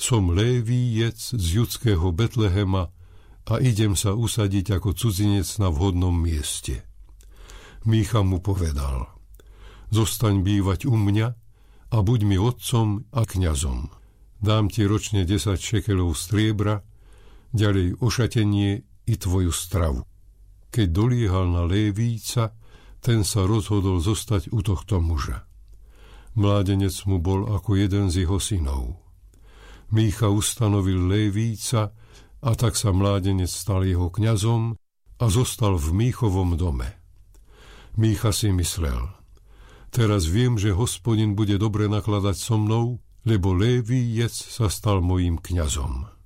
Som Lévíjec z judského Betlehema a idem sa usadiť ako cudzinec na vhodnom mieste. Mícha mu povedal: Zostaň bývať u mňa a buď mi otcom a kňazom. Dám ti ročne 10 šekelov striebra, ďalej ošatenie i tvoju stravu. Keď doliehal na Lévíjca, ten sa rozhodol zostať u tohto muža. Mládenec mu bol ako jeden z jeho synov. Mícha ustanovil Lévíjca, a tak sa mládenec stal jeho kňazom a zostal v Míchovom dome. Mícha si myslel: Teraz viem, že Hospodin bude dobre nakladať so mnou, lebo Lévíjec sa stal mojím kňazom.